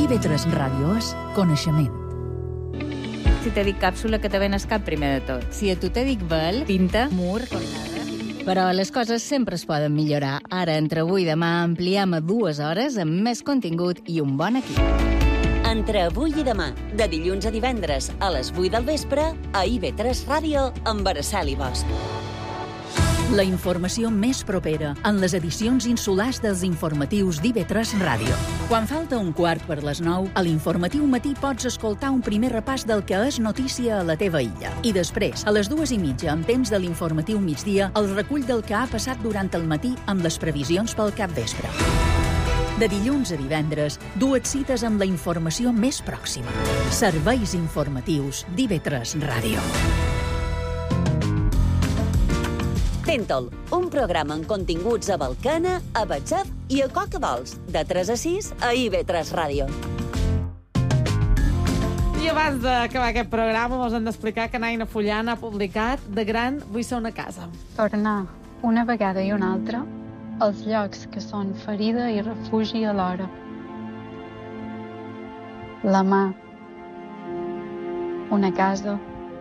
IB3 Ràdio és coneixement. Si te dic càpsula, que te ven el cap primer de tot. Si a tu te dic vel, Tinta, mur, cornada... Però les coses sempre es poden millorar. Ara, entre avui i demà, ampliem a 2 hores amb més contingut i un bon equip. Entre avui i demà, de dilluns a divendres a les 8 del vespre, a IB3 Ràdio amb Araceli Bosch. La informació més propera en les edicions insulars dels informatius d'IB3 Ràdio. Quan falta 9:15, a l'informatiu matí pots escoltar un primer repàs del que és notícia a la teva illa. I després, a les 2:30, en temps de l'informatiu migdia, el recull del que ha passat durant el matí amb les previsions pel capvespre. De dilluns a divendres, 2 cites amb la informació més pròxima. Serveis informatius d'IB3 Ràdio. Tentol, un programa amb continguts a Balcana, a Batxaf i a Cocabols, de 3 a 6 a IB3 Ràdio. I abans d'acabar aquest programa us hem d'explicar que Naina Fullana ha publicat De gran vull ser una casa. Tornar una vegada i una altra als llocs que són ferida i refugi alhora. La mà, una casa,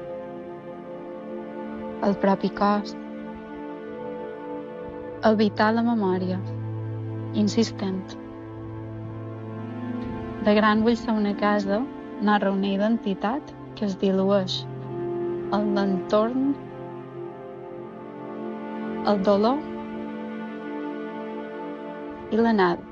el propi cos, evitar la memòria, insistent. De gran vull ser una casa, narra una identitat que es dilueix. L'entorn, el dolor i l'anada.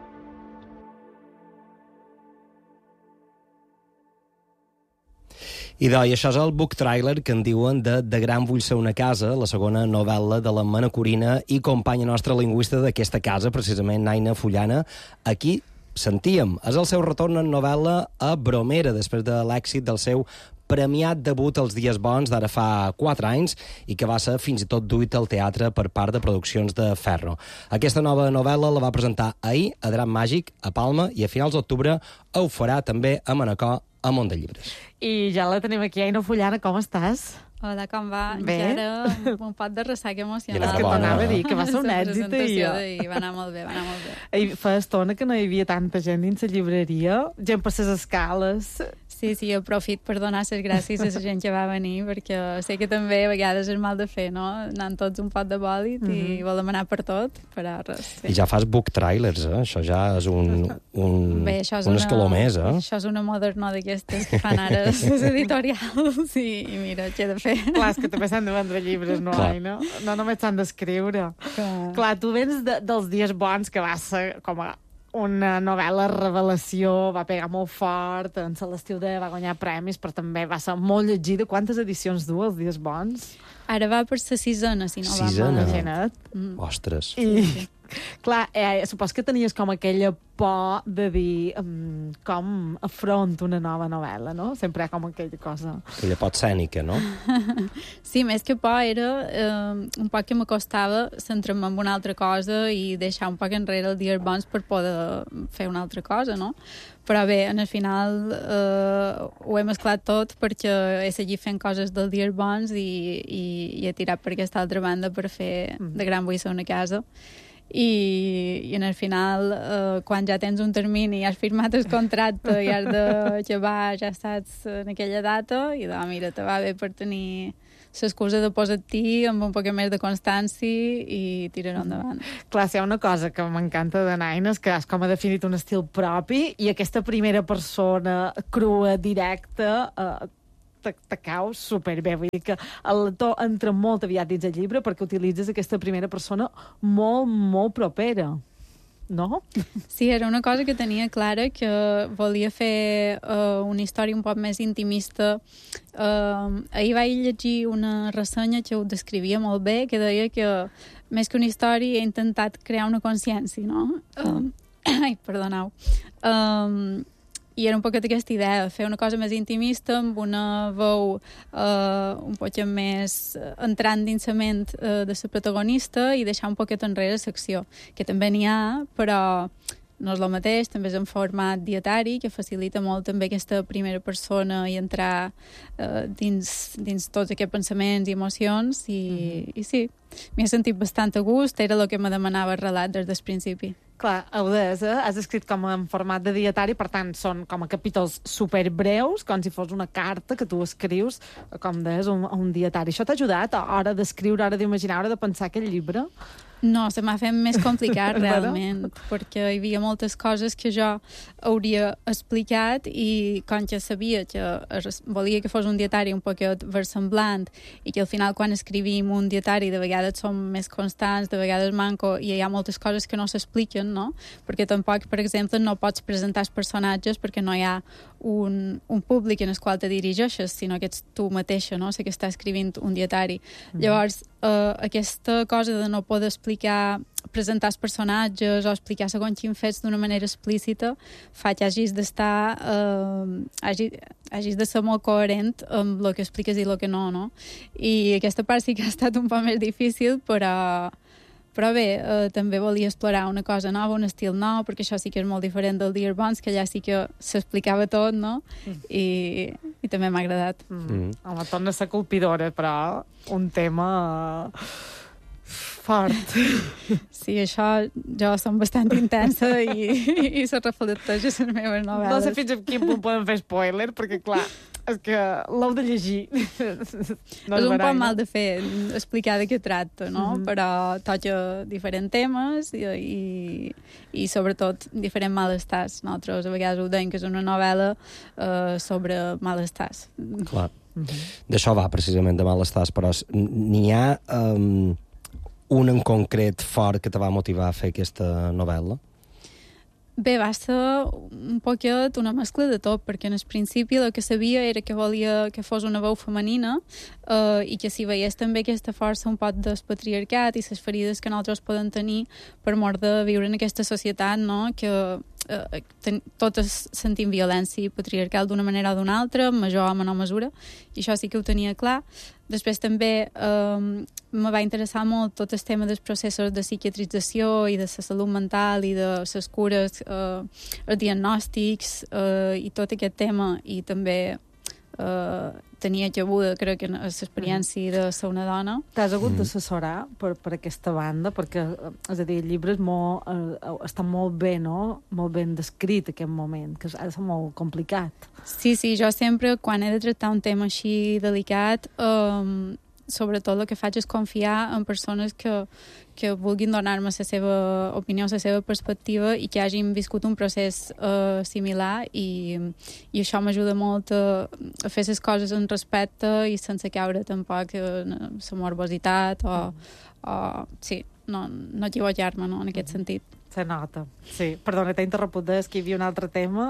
I això és el book trailer que en diuen de gran vull ser una casa, la segona novel·la de la manacorina i companya nostra lingüista d'aquesta casa, precisament Naina Fullana. Aquí sentíem, és el seu retorn en novel·la a Bromera, després de l'èxit del seu premiat debut als Dies Bons d'ara fa 4 anys i que va ser fins i tot duit al teatre per part de Produccions de Ferro. Aquesta nova novel·la la va presentar ahir a Drap Màgic, a Palma, i a finals d'octubre ho farà també a Manacor, a Mont de Llibres. I ja la tenim aquí, Aina Fullana, com estàs? Hola, com va? Bé? Ja era un pot de ressaca emocional. I És que t'anava a dir que va ser un La èxit presentació ahir. d'ahir va anar molt bé, va anar molt bé. Fa estona que no hi havia tanta gent dins la llibreria, gent per les escales. Sí, aprofit per donar les gràcies a la gent que va venir, perquè sé que també a vegades és mal de fer, no? Anant tots un pot de bòlit i volem anar per tot, però res. Sí. I ja fas book trailers, eh? Això ja és un Això és escaló més, eh? Això és una modernó d'aquestes que fan ara les editorials i mira, què he de fer? Clar, és que també s'han de vendre llibres, no, Clar. Aina? No només s'han d'escriure. Clar, tu vens dels Dies Bons, que va ser com a una novel·la revelació, va pegar molt fort, en l'estiu va guanyar premis, però també va ser molt llegida. Quantes edicions du, els Dies Bons? Ara va per la sisena, si no va Sisena? mal. Imagina't. Ostres. I, clar, supos que tenies com aquella por de dir com afronto una nova novel·la, no? Sempre hi ha com aquella cosa. Aquella pot escènica, no? Sí, més que por era un poc que m'acostava centrar-me en una altra cosa i deixar un poc enrere el Dies Bons per poder fer una altra cosa, no? Però bé, en el final ho he mesclat tot perquè he seguit fent coses del Dies Bons i he tirat per aquesta altra banda per fer De gran vull ser una casa. I en el final, quan ja tens un termini i has firmat el contracte i has d'acabar, ja saps, en aquella data, i mira, te va bé per tenir l'excusa de posar-t'hi amb un poc més de constància i tirar-ho endavant. Clar, si hi ha una cosa que m'encanta de Naina és que has com ha definit un estil propi i aquesta primera persona crua, directa, te cau superbé. Vull dir que el lector entra molt aviat dins el llibre perquè utilitzes aquesta primera persona molt, molt propera. No? Sí, era una cosa que tenia clara, que volia fer una història un poc més intimista. Ahir vaig llegir una ressenya que ho descrivia molt bé, que deia que més que una història he intentat crear una consciència, no? Ai, perdoneu. I era un poquet aquesta idea, fer una cosa més intimista, amb una veu un poc més entrant dins la ment de la protagonista i deixar un poquet enrere l'acció, que també n'hi ha, però no és el mateix, també és en format dietari, que facilita molt també aquesta primera persona i entrar dins tots aquests pensaments i emocions, i sí, m'he sentit bastant a gust, era el que me demanava el relat des del principi. Clar, has escrit com en format de dietari, per tant, són com a capítols superbreus, com si fos una carta que tu escrius, com deies, un dietari. Això t'ha ajudat a hora d'escriure, a hora d'imaginar, a hora de pensar aquest llibre? No, se m'ha fet més complicat realment, perquè hi havia moltes coses que jo hauria explicat i com que sabia que volia que fos un dietari un poquet versemblant i que al final quan escrivim un dietari de vegades som més constants, de vegades manco i hi ha moltes coses que no s'expliquen, no? Perquè tampoc, per exemple, no pots presentar els personatges perquè no hi ha un públic en el qual te dirigeixes, sinó que ets tu mateixa, no? O sigui que està escrivint un dietari. Llavors, aquesta cosa de no poder presentar els personatges o explicar segons quins fets d'una manera explícita fa que hagis d'estar hagis de ser molt coherent amb el que expliques i el que no, no? I aquesta part sí que ha estat un poc més difícil, però bé, també volia explorar una cosa nova, un estil nou, perquè això sí que és molt diferent del Dear Bones, que allà sí que s'explicava tot, no? I també m'ha agradat. Home, torna a ser colpidora, però un tema fort. Sí, això jo som bastant intensa i se reflecteix a les meves novel·les. No sé fins a quin punt podem fer spoiler, perquè clar, és que l'heu de llegir. No és un poc mal de fer, explicar de què tracta, no? Però toca diferents temes i sobretot diferents malestars. Nosaltres a vegades ho deim que és una novel·la sobre malestars. Clar. D'això va, precisament, de malestars, però n'hi ha un en concret fort que te va motivar a fer aquesta novel·la? Bé, va ser un poquet una mescla de tot, perquè en el principi el que sabia era que volia que fos una veu femenina i que s'hi veiés també aquesta força un poc del patriarcat i les ferides que nosaltres podem tenir per mort de viure en aquesta societat, no? Que totes sentim violència patriarcal d'una manera o d'una altra, major o menor mesura, i això sí que ho tenia clar. Després també me va interessar molt tot el tema dels processos de psiquiatrització i de la salut mental i de les cures, els diagnòstics i tot aquest tema, i també tenia cabuda, crec, en l'experiència de ser una dona. T'has hagut d'assessorar per aquesta banda, perquè, és a dir, el llibre està molt bé, no? Molt ben descrit, aquest moment, que ha de ser molt complicat. Sí, jo sempre, quan he de tractar un tema així delicat, sobretot el que faig és confiar en persones que vulguin donar-me la seva opinió, la seva perspectiva i que hagin viscut un procés similar i això m'ajuda molt a fer les coses en respecte i sense caure tampoc en la morbositat o sí, no equivocar-me, no, en aquest sentit. Se nota. Sí, perdona, t'he interromput, és que hi havia un altre tema...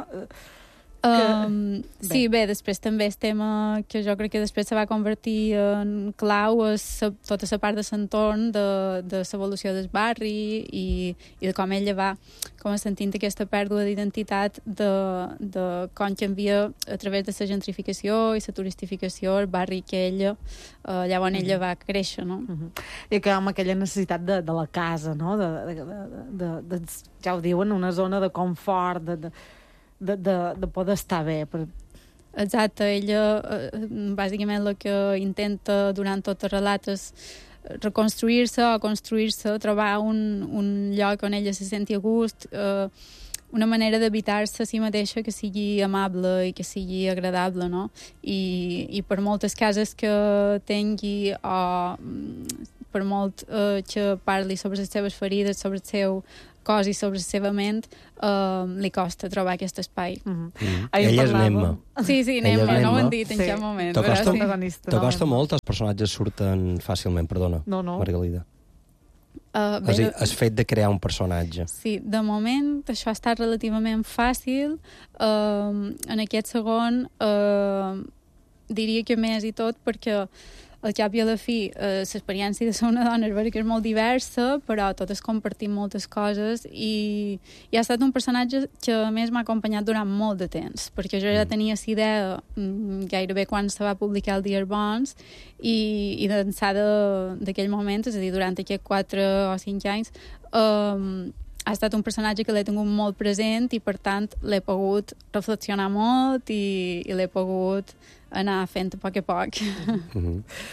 Sí, bé, després també el tema que jo crec que després se va convertir en clau és tota la part de l'entorn de l'evolució del barri i de com ella va sentint aquesta pèrdua d'identitat de com canvia a través de la gentrificació i la turistificació el barri que ella allà on ella va créixer, no? I que amb aquella necessitat de la casa, no? Ja ho diuen, una zona de confort, de poder estar bé. Exacte, ella bàsicament el que intenta durant tot el relat és reconstruir-se o construir-se, trobar un lloc on ella se senti a gust, una manera d'habitar-se a si mateixa que sigui amable i que sigui agradable, no? I per moltes cases que tingui o per molt que parli sobre les seves ferides, sobre el seu cos i sobre la seva ment, li costa trobar aquest espai. Ella és Nemma. Sí, Nemma, no ho han dit en cap moment. Te costa molt? Els personatges surten fàcilment, perdona, Margalida. El fet de crear un personatge. Sí, de moment això ha estat relativament fàcil. En aquest segon diria que més i tot perquè al cap i a la fi, l'experiència de ser una dona és vera que és molt diversa, però totes compartim moltes coses i ha estat un personatge que a més m'ha acompanyat durant molt de temps, perquè jo ja tenia la idea gairebé quan se va publicar el Dear Bones i d'ençà d'aquell moment, és a dir, durant aquests 4 o 5 anys, ha estat un personatge que l'he tingut molt present i, per tant, l'he pogut reflexionar molt i l'he pogut anar fent a poc.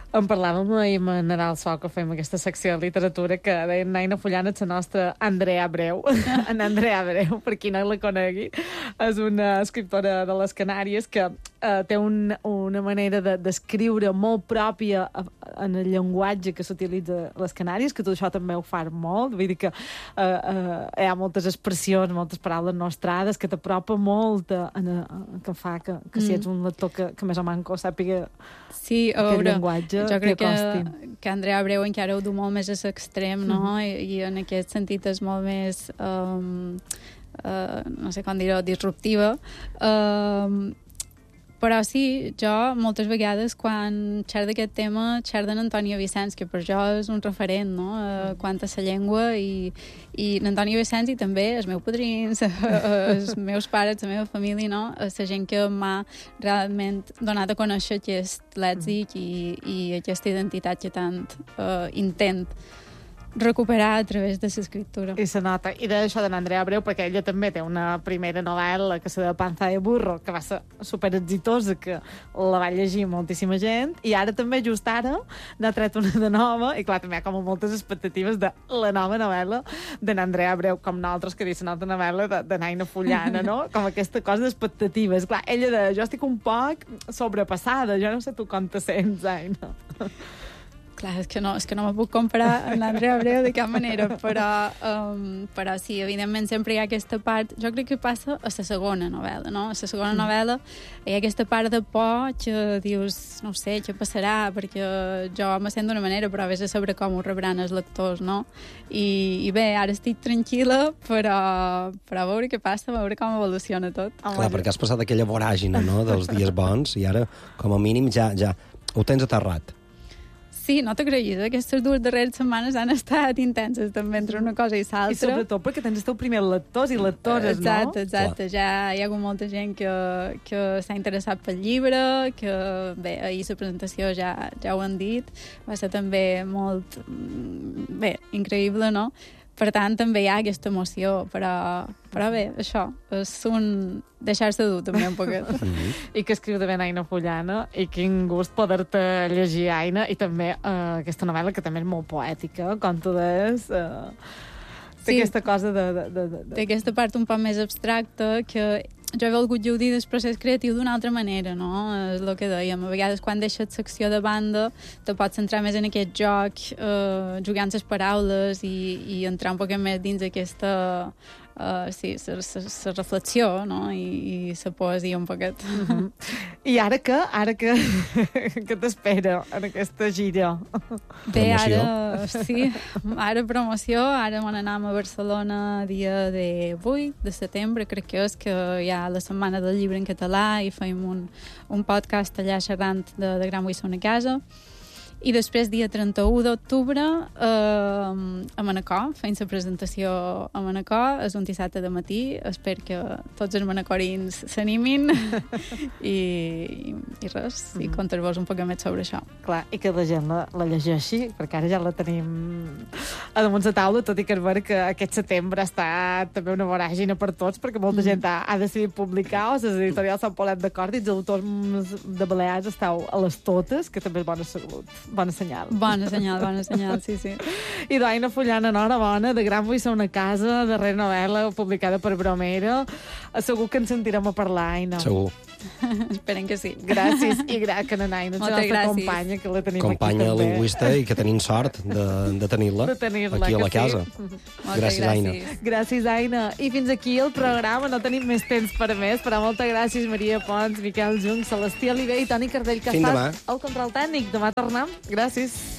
En parlàvem amb en Nadal Sol, que fem aquesta secció de literatura, que deia Naina Fullana és la nostra Andrea Abreu. En Andrea Abreu, per qui no la conegui, és una escriptora de les Canàries que té una manera d'escriure molt pròpia en el llenguatge que s'utilitza a les Canàries, que tot això també ho fa molt. Vull dir que hi ha moltes expressions, moltes paraules nostrades, que t'apropa molt, que fa que si ets un lector que més o menys sàpiga aquest llenguatge. Jo crec que Andrea Abreu encara ho du molt més a l'extrem, no? I en aquest sentit és molt més, no sé com dir-ho, disruptiva. Però sí, jo moltes vegades quan xerro d'aquest tema xerro d'Antònia Vicenç, que per jo és un referent, no? Quant a la llengua, i n'Antònia Vicenç i també els meus padrins, els meus pares, la meva família, no? La gent que m'ha realment donat a conèixer aquest lèxic i aquesta identitat que tant intent recuperar a través de l'escriptura. I se nota. I d'això de l'Andrea Abreu, perquè ella també té una primera novel·la que se de Panza de Burro, que va ser superexitosa, que la va llegir moltíssima gent, i ara també, just ara, n'ha tret una de nova, i clar, també hi ha com moltes expectatives de la nova novel·la de l'Andrea Abreu, com nosaltres, que diuen altra novel·la de Naina Fullana, no? Com aquesta cosa d'expectatives. Clar, ella de jo estic un poc sobrepassada, jo no sé tu com te sents, Aina. Clar, és que no me puc comparar amb l'Andrea Abreu de cap manera, però sí, evidentment sempre hi ha aquesta part, jo crec que passa a la segona novel·la, no? A la segona novel·la hi ha aquesta part de por que dius, no sé, què passarà, perquè jo me sent d'una manera, però vés a saber com ho rebran els lectors, no? I bé, ara estic tranquil·la, però a veure què passa, a veure com evoluciona tot. Clar, perquè has passat aquella voràgina, no?, dels dies bons, i ara, com a mínim, ja ho tens aterrat. Sí, no t'agraïs, aquestes dues darreres setmanes han estat intenses també entre una cosa i l'altra. I sobretot perquè tens els teus primers lectors i lectores, no? Exacte. Ja hi ha hagut molta gent que s'ha interessat pel llibre, que bé, ahir la presentació ja ho han dit, va ser també molt, bé, increïble, no? Per tant, també hi ha aquesta emoció, però bé, això, és un deixar-se dur també un poquet. I que escriu de ben Aina Fullana, i quin gust poder-te llegir, Aina, i també aquesta novel·la que també és molt poètica, com tu deies, té aquesta cosa Té aquesta part un poc més abstracta que jo he volgut gaudir del procés creatiu d'una altra manera, no? És el que dèiem. A vegades, quan deixes secció de banda, te pots centrar més en aquest joc, jugant les paraules i entrar un poc més dins aquesta la reflexió, no? I la poesia un poquet. I ara que t'espera en aquesta gira? Bé, ara promoció, ara m'on anem a Barcelona dia 8 de setembre, crec que és que hi ha la setmana del llibre en català i fem un podcast allà xerrant de Gran Vull ser una casa. I després, dia 31 d'octubre, a Manacor, fent la presentació a Manacor, és un dissabte de matí, espero que tots els manacorins s'animin i res, i contar-vos un poc més sobre això. Clar, i que la gent la llegeixi, perquè ara ja la tenim a damunt la taula, tot i que és vera que aquest setembre ha estat també una voràgina per tots, perquè molta gent ha decidit publicar, o les editorials s'han posat d'acord, i els autors de Balears esteu a les totes, que també és bona salut. Bona senyal. Bona senyal, sí. I d'Aina Fullana, enhorabona, de Gran Vull ser una casa, darrera novel·la publicada per Bromera. Segur que ens sentirem a parlar, Aina. Segur. Esperem que sí. Gràcies, i que Aina, la nostra companya, que la tenim companya aquí també. lingüista, i que tenim sort de tenir-la aquí a la casa. Gràcies, Aina. Gràcies, Aina. I fins aquí el programa, no tenim més temps per més, però moltes gràcies, Maria Pons, Miquel Jung, Celestí Oliver i Toni Cardell, que ha estat al control tècnic. Demà tornem. Gràcies.